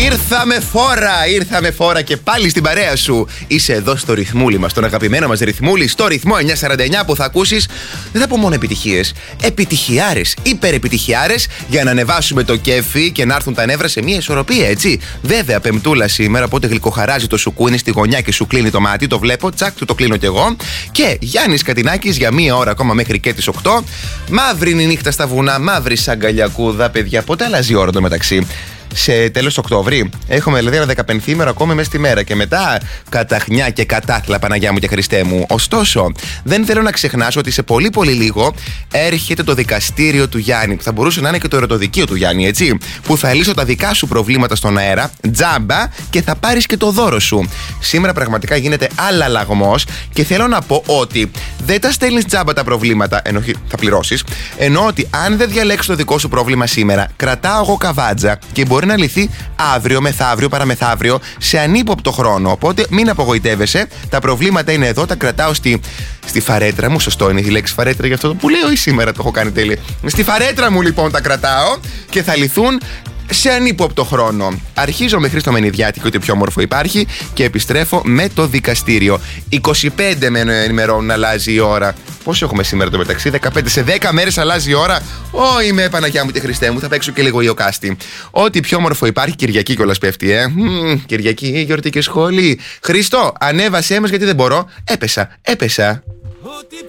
Ήρθαμε φόρα και πάλι στην παρέα σου. Είσαι εδώ στο ρυθμούλι μας, τον αγαπημένο μας ρυθμούλι, στο ρυθμό 949 που θα ακούσεις. Δεν θα πω μόνο επιτυχίες, επιτυχιάρες, υπερεπιτυχιάρες, για να ανεβάσουμε το κέφι και να έρθουν τα νεύρα σε μια ισορροπία, έτσι. Βέβαια, Πεμπτούλα σήμερα, οπότε γλυκοχαράζει το σουκού, είναι στη γωνιά και σου κλείνει το μάτι, το βλέπω, τσακ, του το κλείνω κι εγώ. Και Γιάννης Κατινάκης για μία ώρα ακόμα μέχρι και τις 8. Μαύρη είναι η νύχτα στα βουνά, μαύρη σαν καλιακούδα, παιδιά. Πότε αλλάζει η ώρα το μεταξύ? Σε τέλος Οκτώβρη. Έχουμε δηλαδή ένα 15ήμερο ακόμη μέσα στη μέρα. Και μετά καταχνιά και κατάθλα, Παναγιά μου και Χριστέ μου. Ωστόσο, δεν θέλω να ξεχνάς ότι σε πολύ πολύ λίγο έρχεται το δικαστήριο του Γιάννη. Που θα μπορούσε να είναι και το ερωτοδικείο του Γιάννη, έτσι. Που θα λύσω τα δικά σου προβλήματα στον αέρα, τζάμπα, και θα πάρεις και το δώρο σου. Σήμερα πραγματικά γίνεται αλλαγμός και θέλω να πω ότι δεν τα στέλνεις τζάμπα τα προβλήματα, ενώ θα πληρώσεις. Ενώ ότι αν δεν διαλέξεις το δικό σου πρόβλημα σήμερα, κρατάω εγώ καβάτζα και μπορεί να λυθεί αύριο, μεθαύριο, παραμεθαύριο, σε ανύποπτο χρόνο. Οπότε μην απογοητεύεσαι. Τα προβλήματα είναι εδώ, τα κρατάω στη φαρέτρα μου. Σωστό είναι η λέξη φαρέτρα για αυτό που λέω, ή σήμερα το έχω κάνει τέλεια. Στη φαρέτρα μου λοιπόν τα κρατάω και θα λυθούν σε ανύποπτο χρόνο. Αρχίζω με Χρήστο Μενιδιάτη και ό,τι πιο όμορφο υπάρχει και επιστρέφω με το δικαστήριο. 25 με ενημερώνουν να αλλάζει η ώρα. Πόσο έχουμε σήμερα το μεταξύ? 15. Σε 10 μέρες αλλάζει η ώρα. Είμαι Παναγιά μου και Χριστέ μου. Θα παίξω και λίγο ιοκάστη. Ό,τι πιο όμορφο υπάρχει, Κυριακή κιόλας πέφτει, Κυριακή, γιορτή και σχόλη. Χρήστο, ανέβασέ μας γιατί δεν μπορώ. Έπεσα.